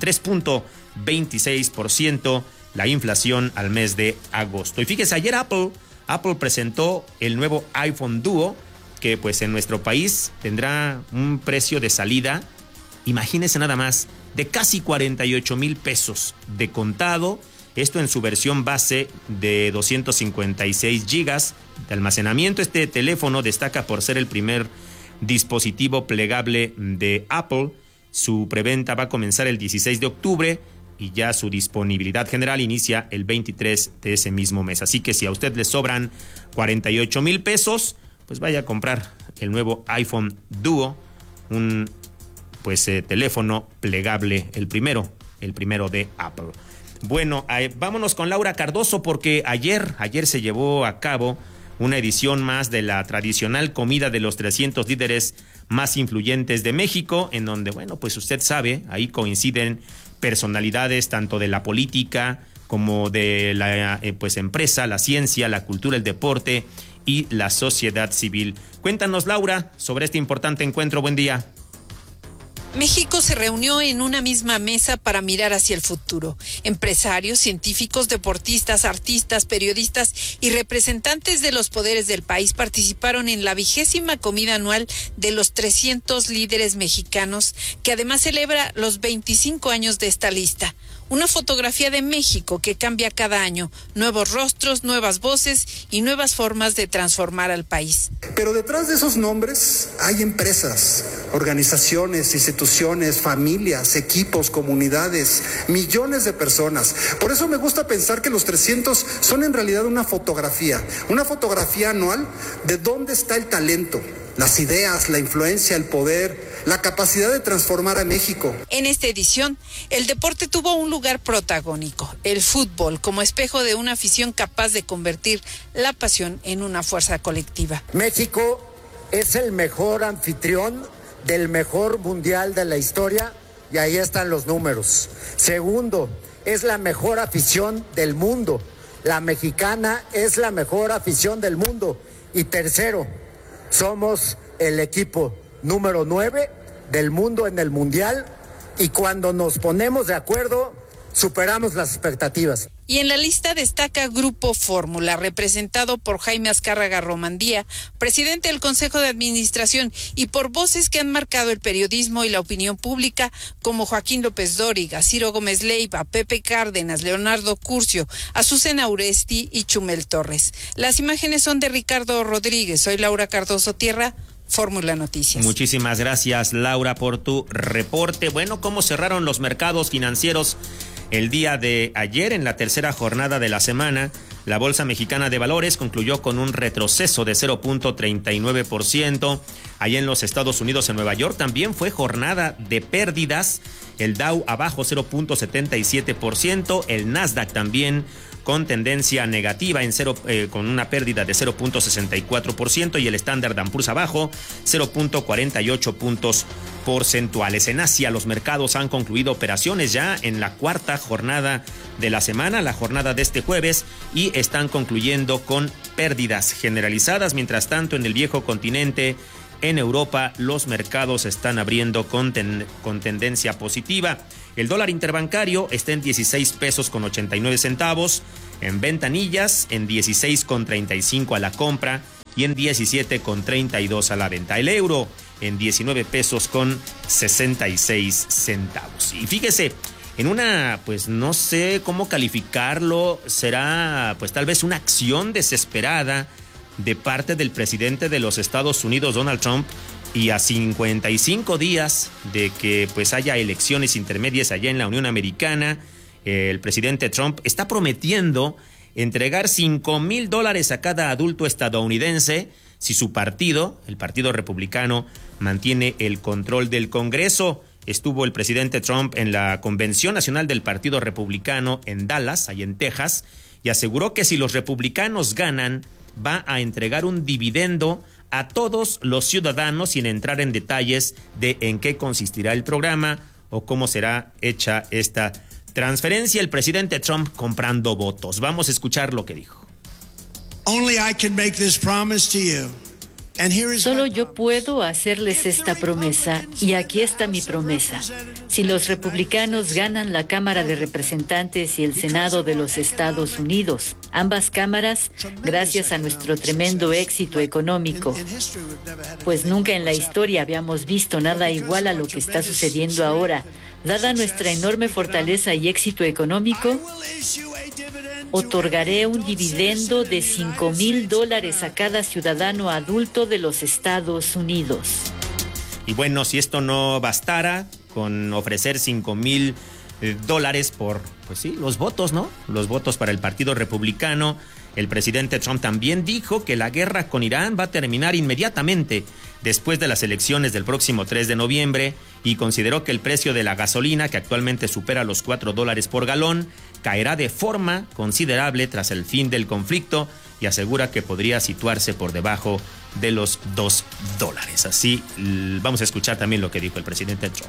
3.26% la inflación al mes de agosto. Y fíjese, ayer Apple presentó el nuevo iPhone Duo, que pues en nuestro país tendrá un precio de salida, imagínense nada más, de casi 48,000 pesos de contado. Esto en su versión base de 256 gigas de almacenamiento. Este teléfono destaca por ser el primer dispositivo plegable de Apple. Su preventa va a comenzar el 16 de octubre y ya su disponibilidad general inicia el 23 de ese mismo mes. Así que si a usted le sobran 48,000 pesos, pues vaya a comprar el nuevo iPhone Duo, un teléfono plegable, el primero de Apple. Bueno, vámonos con Laura Cardoso, porque ayer se llevó a cabo una edición más de la tradicional comida de los 300 líderes más influyentes de México, en donde, bueno, pues usted sabe, ahí coinciden personalidades tanto de la política como de la empresa, la ciencia, la cultura, el deporte y la sociedad civil. Cuéntanos, Laura, sobre este importante encuentro. Buen día. México se reunió en una misma mesa para mirar hacia el futuro. Empresarios, científicos, deportistas, artistas, periodistas y representantes de los poderes del país participaron en la 20ª comida anual de los 300 líderes mexicanos, que además celebra los 25 años de esta lista. Una fotografía de México que cambia cada año, nuevos rostros, nuevas voces y nuevas formas de transformar al país. Pero detrás de esos nombres hay empresas, organizaciones, instituciones, familias, equipos, comunidades, millones de personas. Por eso me gusta pensar que los 300 son en realidad una fotografía anual de dónde está el talento, las ideas, la influencia, el poder, la capacidad de transformar a México. En esta edición, el deporte tuvo un lugar protagónico, el fútbol, como espejo de una afición capaz de convertir la pasión en una fuerza colectiva. México es el mejor anfitrión del mejor mundial de la historia, y ahí están los números. Segundo, es la mejor afición del mundo. La mexicana es la mejor afición del mundo. Y tercero, somos el equipo número 9 del mundo en el mundial, y cuando nos ponemos de acuerdo, superamos las expectativas. Y en la lista destaca Grupo Fórmula, representado por Jaime Azcárraga Romandía, presidente del Consejo de Administración, y por voces que han marcado el periodismo y la opinión pública, como Joaquín López Dóriga, Ciro Gómez Leiva, Pepe Cárdenas, Leonardo Curcio, Azucena Uresti y Chumel Torres. Las imágenes son de Ricardo Rodríguez. Soy Laura Cardoso Tierra, Fórmula Noticias. Muchísimas gracias, Laura, por tu reporte. Bueno, ¿cómo cerraron los mercados financieros el día de ayer en la tercera jornada de la semana? La Bolsa Mexicana de Valores concluyó con un retroceso de 0.39%. Allá en los Estados Unidos, en Nueva York, también fue jornada de pérdidas. El Dow abajo 0.77%. El Nasdaq también con tendencia negativa con una pérdida de 0.64%, y el Standard & Poor's abajo 0.48 puntos porcentuales. En Asia, los mercados han concluido operaciones ya en la cuarta jornada de la semana, la jornada de este jueves, y están concluyendo con pérdidas generalizadas. Mientras tanto, en el viejo continente, en Europa, los mercados están abriendo con tendencia positiva. El dólar interbancario está en 16 pesos con 89 centavos, en ventanillas en 16,35 a la compra y en 17,32 a la venta. El euro en 19 pesos con 66 centavos. Y fíjese, en una, pues no sé cómo calificarlo, será pues tal vez una acción desesperada de parte del presidente de los Estados Unidos, Donald Trump, y a 55 días de que pues haya elecciones intermedias allá en la Unión Americana, el presidente Trump está prometiendo entregar $5,000 a cada adulto estadounidense si su partido, el Partido Republicano, mantiene el control del Congreso. Estuvo el presidente Trump en la Convención Nacional del Partido Republicano en Dallas, allá en Texas, y aseguró que si los republicanos ganan, va a entregar un dividendo a todos los ciudadanos, sin entrar en detalles de en qué consistirá el programa o cómo será hecha esta transferencia. El presidente Trump comprando votos. Vamos a escuchar lo que dijo. Only I can make this promise to you. Solo yo puedo hacerles esta promesa, y aquí está mi promesa. Si los republicanos ganan la Cámara de Representantes y el Senado de los Estados Unidos, ambas cámaras, gracias a nuestro tremendo éxito económico, pues nunca en la historia habíamos visto nada igual a lo que está sucediendo ahora, dada nuestra enorme fortaleza y éxito económico, otorgaré un dividendo de $5,000 a cada ciudadano adulto de los Estados Unidos. Y bueno, si esto no bastara con ofrecer $5,000 por, pues sí, los votos, ¿no? Los votos para el Partido Republicano. El presidente Trump también dijo que la guerra con Irán va a terminar inmediatamente después de las elecciones del próximo 3 de noviembre y consideró que el precio de la gasolina, que actualmente supera los $4 por galón, caerá de forma considerable tras el fin del conflicto, y asegura que podría situarse por debajo de los $2. Así, vamos a escuchar también lo que dijo el presidente Trump.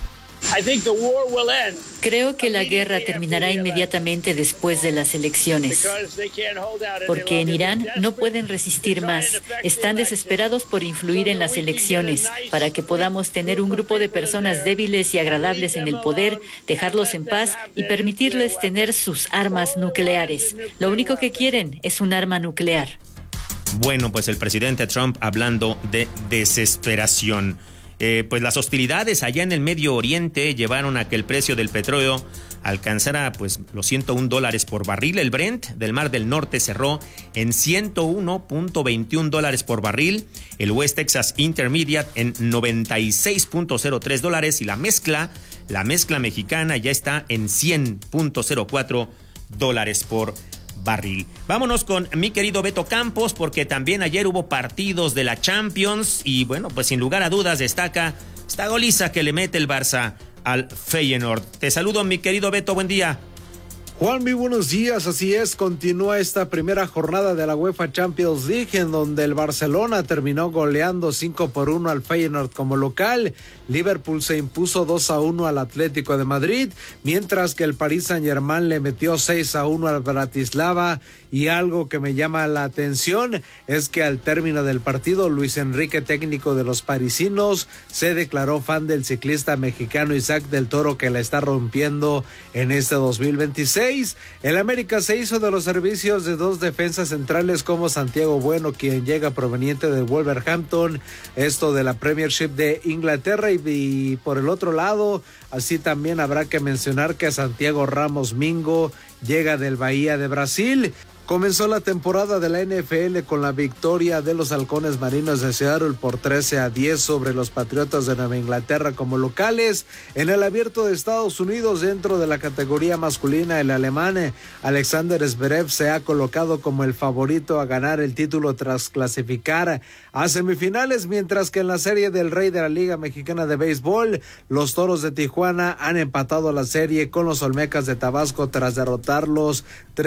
Creo que la guerra terminará inmediatamente después de las elecciones, porque en Irán no pueden resistir más. Están desesperados por influir en las elecciones, para que podamos tener un grupo de personas débiles y agradables en el poder, dejarlos en paz y permitirles tener sus armas nucleares. Lo único que quieren es un arma nuclear. Bueno, pues el presidente Trump hablando de desesperación. Pues las hostilidades allá en el Medio Oriente llevaron a que el precio del petróleo alcanzara pues los $101 por barril. El Brent del Mar del Norte cerró en $101.21 por barril. El West Texas Intermediate en $96.03 y la mezcla mexicana ya está en $100.04 por barril. Vámonos con mi querido Beto Campos, porque también ayer hubo partidos de la Champions y bueno, pues sin lugar a dudas destaca esta goliza que le mete el Barça al Feyenoord. Te saludo, mi querido Beto, buen día. Juan, muy buenos días. Así es, continúa esta primera jornada de la UEFA Champions League, en donde el Barcelona terminó goleando 5-1 al Feyenoord como local. Liverpool se impuso 2-1 al Atlético de Madrid, mientras que el Paris Saint-Germain le metió 6-1 al Bratislava. Y algo que me llama la atención es que al término del partido, Luis Enrique, técnico de los parisinos, se declaró fan del ciclista mexicano Isaac del Toro, que la está rompiendo en este 2026. El América se hizo de los servicios de dos defensas centrales como Santiago Bueno, quien llega proveniente del Wolverhampton, esto de la Premiership de Inglaterra, y por el otro lado, así también habrá que mencionar que Santiago Ramos Mingo llega del Bahía de Brasil. Comenzó la temporada de la NFL con la victoria de los Halcones Marinos de Seattle por 13-10 sobre los Patriotas de Nueva Inglaterra como locales. En el Abierto de Estados Unidos, dentro de la categoría masculina, el alemán Alexander Zverev se ha colocado como el favorito a ganar el título tras clasificar a semifinales, mientras que en la serie del Rey de la Liga Mexicana de Béisbol, los Toros de Tijuana han empatado la serie con los Olmecas de Tabasco tras derrotarlos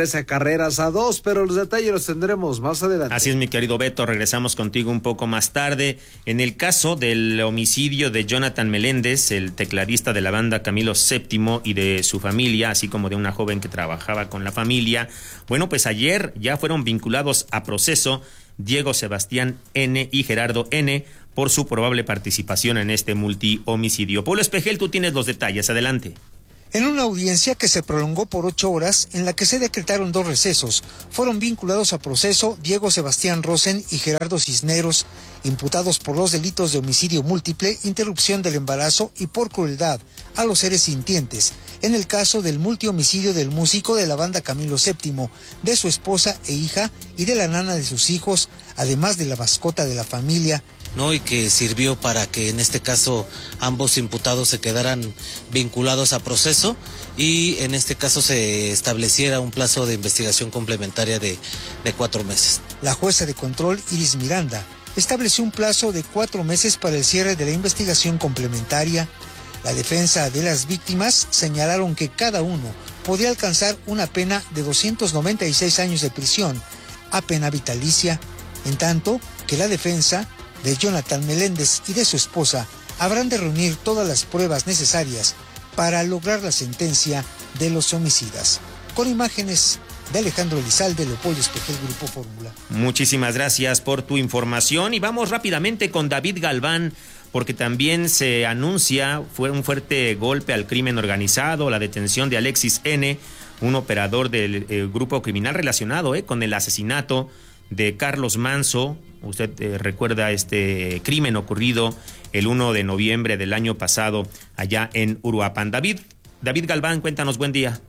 13-2, pero los detalles los tendremos más adelante. Así es, mi querido Beto, regresamos contigo un poco más tarde. En el caso del homicidio de Jonathan Meléndez, el tecladista de la banda Camilo VII, y de su familia, así como de una joven que trabajaba con la familia, bueno, pues ayer ya fueron vinculados a proceso Diego Sebastián N. y Gerardo N. por su probable participación en este multihomicidio. Pablo Espejel, tú tienes los detalles, adelante. En una audiencia que se prolongó por 8 horas, en la que se decretaron 2 recesos, fueron vinculados a proceso Diego Sebastián Rosen y Gerardo Cisneros, imputados por los delitos de homicidio múltiple, interrupción del embarazo y por crueldad a los seres sintientes, en el caso del multihomicidio del músico de la banda Camilo VII, de su esposa e hija y de la nana de sus hijos, además de la mascota de la familia, ¿no? Y que sirvió para que en este caso ambos imputados se quedaran vinculados a proceso y en este caso se estableciera un plazo de investigación complementaria de 4 meses. La jueza de control, Iris Miranda, estableció un plazo de 4 meses para el cierre de la investigación complementaria. La defensa de las víctimas señalaron que cada uno podría alcanzar una pena de 296 años de prisión a pena vitalicia, en tanto que la defensa de Jonathan Meléndez y de su esposa habrán de reunir todas las pruebas necesarias para lograr la sentencia de los homicidas. Con imágenes de Alejandro Elizalde, Leopoldo Espejel, Grupo Fórmula. Muchísimas gracias por tu información y vamos rápidamente con David Galván, porque también se anuncia fue un fuerte golpe al crimen organizado, la detención de Alexis N., un operador del grupo criminal relacionado con el asesinato de Carlos Manso. Usted recuerda este crimen ocurrido el 1 de noviembre del año pasado allá en Uruapan. David Galván, cuéntanos, buen día.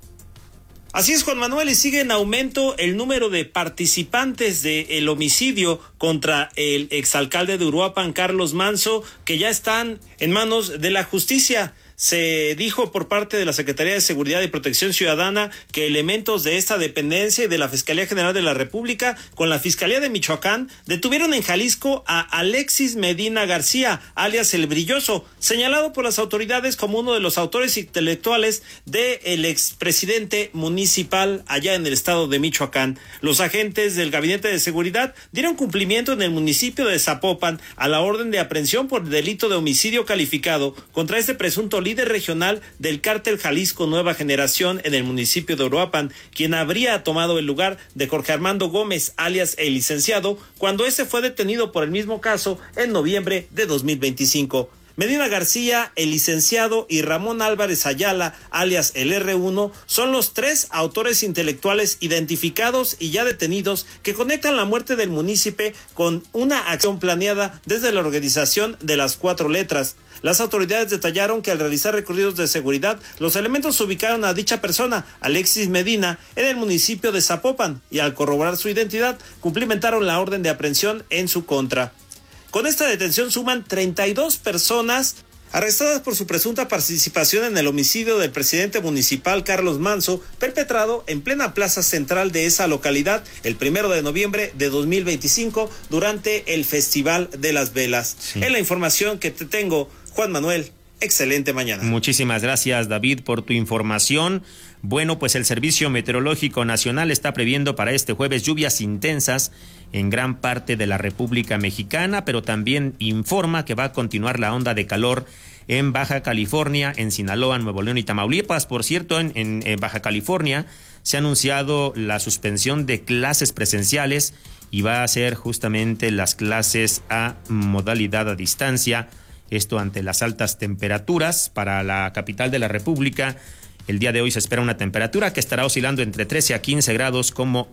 Así es, Juan Manuel, y sigue en aumento el número de participantes del homicidio contra el exalcalde de Uruapan, Carlos Manso, que ya están en manos de la justicia. Se dijo por parte de la Secretaría de Seguridad y Protección Ciudadana que elementos de esta dependencia y de la Fiscalía General de la República con la Fiscalía de Michoacán detuvieron en Jalisco a Alexis Medina García, alias El Brilloso, señalado por las autoridades como uno de los autores intelectuales del expresidente municipal allá en el estado de Michoacán. Los agentes del Gabinete de Seguridad dieron cumplimiento en el municipio de Zapopan a la orden de aprehensión por delito de homicidio calificado contra este presunto líder regional del cártel Jalisco Nueva Generación en el municipio de Uruapan, quien habría tomado el lugar de Jorge Armando Gómez, alias El Licenciado, cuando ese fue detenido por el mismo caso en noviembre de 2025. Medina García, El Licenciado y Ramón Álvarez Ayala, alias el R1, son los 3 autores intelectuales identificados y ya detenidos que conectan la muerte del munícipe con una acción planeada desde la organización de las 4 letras. Las autoridades detallaron que al realizar recorridos de seguridad, los elementos ubicaron a dicha persona, Alexis Medina, en el municipio de Zapopan, y al corroborar su identidad, cumplimentaron la orden de aprehensión en su contra. Con esta detención suman 32 personas arrestadas por su presunta participación en el homicidio del presidente municipal Carlos Manso, perpetrado en plena plaza central de esa localidad el 1 de noviembre de 2025 durante el Festival de las Velas. Sí. Es la información que te tengo, Juan Manuel. Excelente mañana. Muchísimas gracias, David, por tu información. Bueno, pues el Servicio Meteorológico Nacional está previendo para este jueves lluvias intensas en gran parte de la República Mexicana, pero también informa que va a continuar la onda de calor en Baja California, en Sinaloa, Nuevo León y Tamaulipas. Por cierto, en Baja California se ha anunciado la suspensión de clases presenciales y va a ser justamente las clases a modalidad a distancia. Esto ante las altas temperaturas para la capital de la República. El día de hoy se espera una temperatura que estará oscilando entre 13 a 15 grados como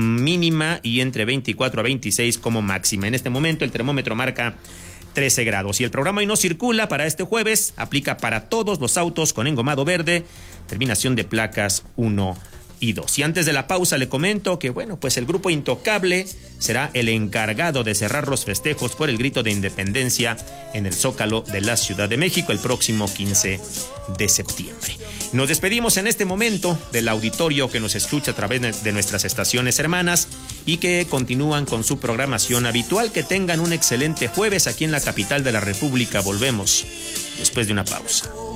mínima y entre 24 a 26 como máxima. En este momento el termómetro marca 13 grados. Y el programa Hoy No Circula para este jueves aplica para todos los autos con engomado verde, terminación de placas 1 y 2. Y antes de la pausa le comento que, pues el grupo Intocable será el encargado de cerrar los festejos por el grito de independencia en el Zócalo de la Ciudad de México el próximo 15 de septiembre. Nos despedimos en este momento del auditorio que nos escucha a través de nuestras estaciones hermanas y que continúan con su programación habitual. Que tengan un excelente jueves aquí en la capital de la República. Volvemos después de una pausa.